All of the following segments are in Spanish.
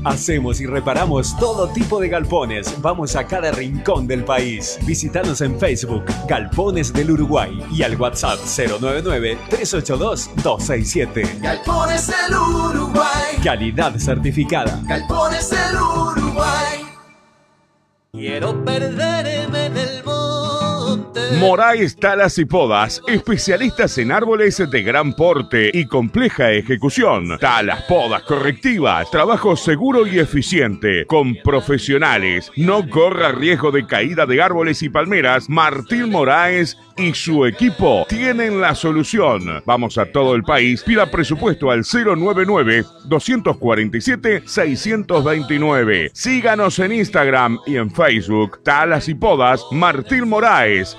Hacemos y reparamos todo tipo de galpones. Vamos a cada rincón del país. Visítanos en Facebook, Galpones del Uruguay, y al WhatsApp 099-382-267. Galpones del Uruguay. Calidad certificada. Galpones del Uruguay. Quiero perderme en el monte. Moraes Talas y Podas, especialistas en árboles de gran porte y compleja ejecución. Talas, podas correctivas, trabajo seguro y eficiente, con profesionales. No corra riesgo de caída de árboles y palmeras. Martín Moraes y su equipo tienen la solución. Vamos a todo el país. Pida presupuesto al 099-247-629. Síganos en Instagram y en Facebook. Talas y Podas, Martín Moraes.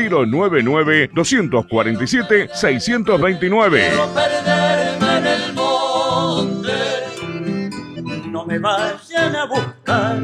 099-247-629. Quiero perderme en el monte. No me vayan a buscar.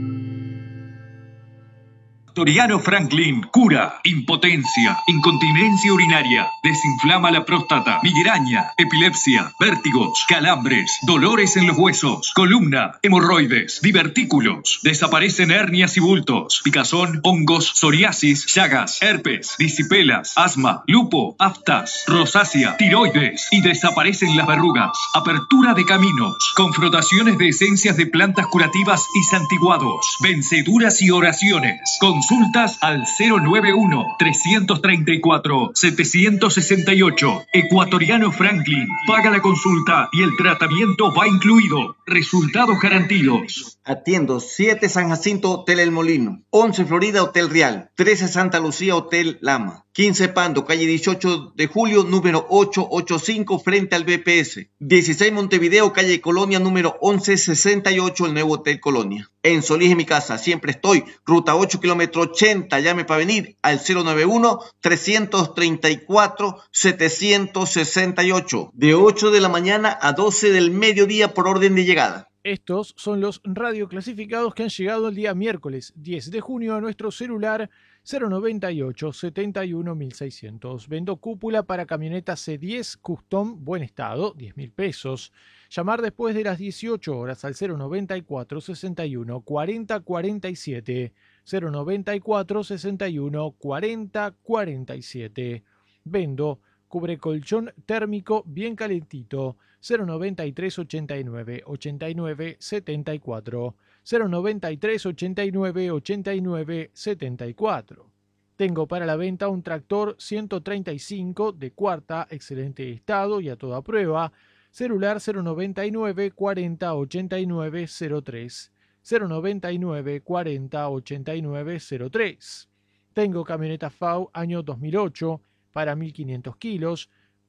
Toriano Franklin cura impotencia, incontinencia urinaria, desinflama la próstata, migraña, epilepsia, vértigos, calambres, dolores en los huesos, columna, hemorroides, divertículos, desaparecen hernias y bultos, picazón, hongos, psoriasis, llagas, herpes, disipelas, asma, lupo, aftas, rosácea, tiroides y desaparecen las verrugas. Apertura de caminos, con frotaciones de esencias de plantas curativas y santiguados, venceduras y oraciones. Consultas al 091-334-768. Ecuatoriano Franklin. Paga la consulta y el tratamiento va incluido. Resultados garantidos. Atiendo 7 San Jacinto, Hotel El Molino. 11 Florida, Hotel Real. 13 Santa Lucía, Hotel Lama. 15 Pando, calle 18 de Julio, número 885, frente al BPS. 16 Montevideo, calle Colonia, número 1168, el nuevo Hotel Colonia. En Solís, en mi casa, siempre estoy. Ruta 8, kilómetro 80, llame para venir al 091-334-768. De 8 de la mañana a 12 del mediodía por orden de llegada. Estos son los radioclasificados que han llegado el día miércoles 10 de junio a nuestro celular 098 71 1600. Vendo cúpula para camioneta C10 Custom, buen estado, 10.000 pesos. Llamar después de las 18 horas al 094 61 40 47. 094 61 40 47. Vendo cubre colchón térmico bien calentito. 093 89 89 74. 093 89 89 74. Tengo para la venta un tractor 135 de cuarta, excelente estado y a toda prueba. Celular 099 40 89 03. 099 40 89 03. Tengo camioneta FAU año 2008 para 1.500 kilos.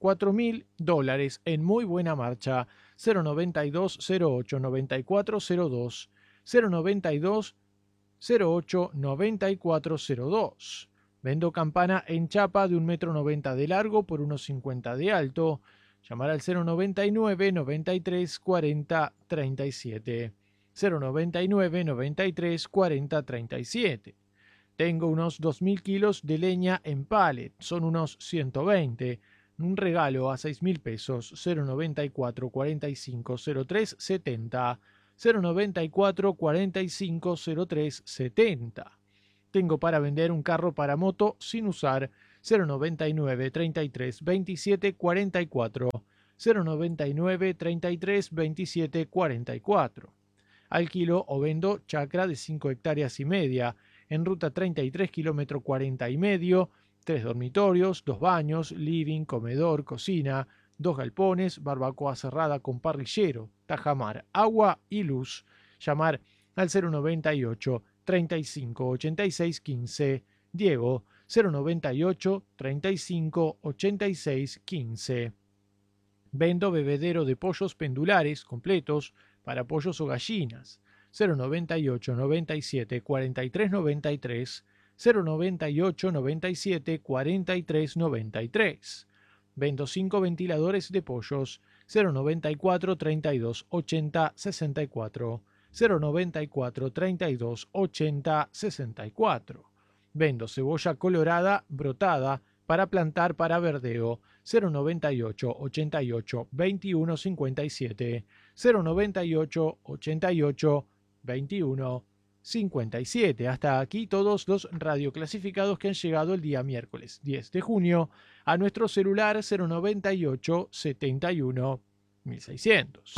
$4.000 en muy buena marcha. 092 08 94 02. 092 08 94 02. Vendo campana en chapa de 1,90 m de largo por 1,50 m de alto. Llamar al 099 93 40 37. 099 93 40 37. Tengo unos 2.000 kilos de leña en pallet. Son unos 120. Un regalo a 6.000 pesos. 094 45 03 70. 094 45 03 70. Tengo para vender un carro para moto sin usar. 099 33 27 44. 099 33 27 44. Alquilo o vendo chacra de 5 hectáreas y media en ruta 33, kilómetro 40 y medio. 3 dormitorios, 2 baños, living, comedor, cocina, 2 galpones, barbacoa cerrada con parrillero, tajamar, agua y luz. Llamar al 098 35 86 15. Diego, 098 35 86 15. Vendo bebedero de pollos pendulares completos para pollos o gallinas. 098 97 43 93. 098 97 43 93. Vendo 5 ventiladores de pollos. 094 32 80 64. 094 32 80 64. Vendo cebolla colorada brotada para plantar para verdeo. 098 88 21 57. 098 88 21 57. Hasta aquí todos los radioclasificados que han llegado el día miércoles 10 de junio a nuestro celular 098 71 1600.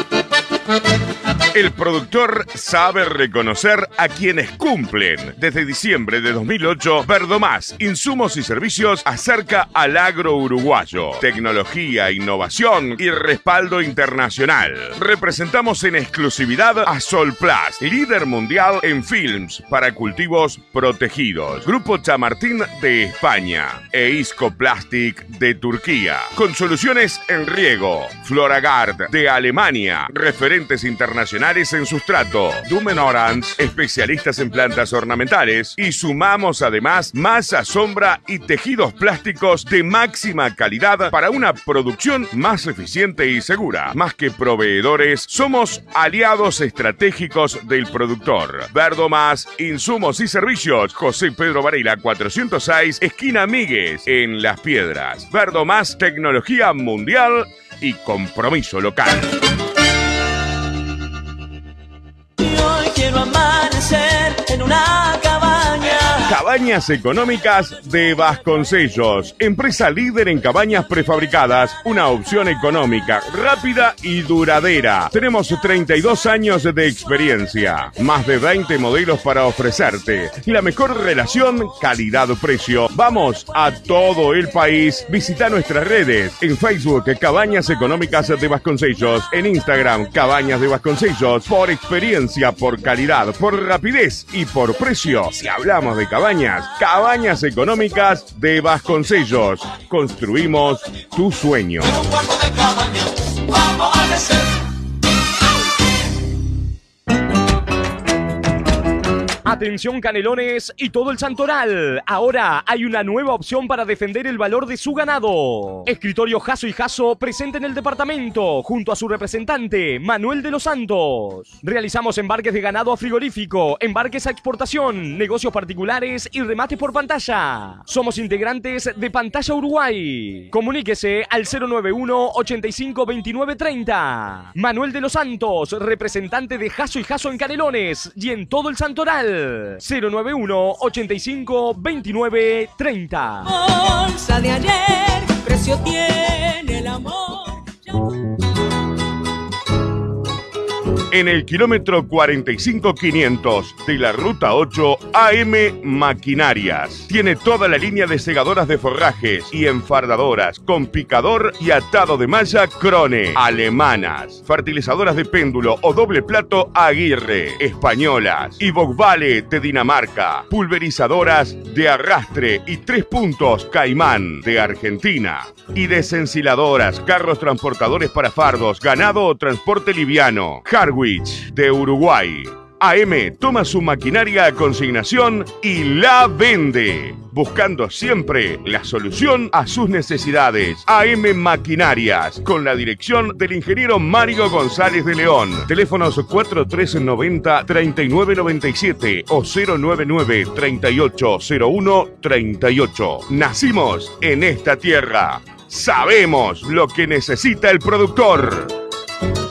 El productor sabe reconocer a quienes cumplen. Desde diciembre de 2008, Verdomás, insumos y servicios acerca al agro uruguayo. Tecnología, innovación y respaldo internacional. Representamos en exclusividad a Solplast, líder mundial en films para cultivos protegidos. Grupo Chamartín de España e Isco Plastic de Turquía. Con soluciones en riego. Floragard de Alemania. Referentes internacionales en sustrato. Dumen Orange, especialistas en plantas ornamentales. Y sumamos además masa, sombra y tejidos plásticos de máxima calidad para una producción más eficiente y segura. Más que proveedores, somos aliados estratégicos del productor. Verdomás, insumos y servicios. José Pedro Varela 406, esquina Míguez, en Las Piedras. Verdomás, tecnología mundial y compromiso local. Quiero amanecer en una cabaña. Cabañas Económicas de Vasconcellos, empresa líder en cabañas prefabricadas, una opción económica, rápida y duradera. Tenemos 32 años de experiencia, más de 20 modelos para ofrecerte. La mejor relación calidad-precio. Vamos a todo el país. Visita nuestras redes en Facebook Cabañas Económicas de Vasconcellos, en Instagram Cabañas de Vasconcellos. Por experiencia, por calidad, por rapidez y por precio. Si hablamos de Cabañas Económicas de Vasconcellos. Construimos tu sueño. En un cuarto de cabaña, vamos a crecer. Atención Canelones y todo el Santoral. Ahora hay una nueva opción para defender el valor de su ganado. Escritorio Jasso y Jasso presente en el departamento junto a su representante Manuel de los Santos. Realizamos embarques de ganado a frigorífico, embarques a exportación, negocios particulares y remates por pantalla. Somos integrantes de Pantalla Uruguay. Comuníquese al 091 85 29 30. Manuel de los Santos, representante de Jasso y Jasso en Canelones y en todo el Santoral. 091 85 29 30. Bolsa de ayer, precio tiene el amor. En el kilómetro 45500 de la Ruta 8, AM Maquinarias. Tiene toda la línea de segadoras de forrajes y enfardadoras con picador y atado de malla Krone, alemanas. Fertilizadoras de péndulo o doble plato Aguirre, españolas. Y Bogbale de Dinamarca. Pulverizadoras de arrastre y 3 puntos Caimán de Argentina. Y desensiladoras, carros transportadores para fardos, ganado o transporte liviano. Harwich de Uruguay. AM toma su maquinaria a consignación y la vende, buscando siempre la solución a sus necesidades. AM Maquinarias, con la dirección del ingeniero Mario González de León. Teléfonos 4390-3997 o 099-3801-38. Nacimos en esta tierra. Sabemos lo que necesita el productor.